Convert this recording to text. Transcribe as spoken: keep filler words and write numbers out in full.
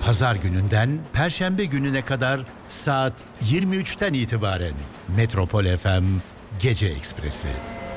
Pazar gününden Perşembe gününe kadar saat yirmi üçten itibaren Metropol F M Gece Ekspresi.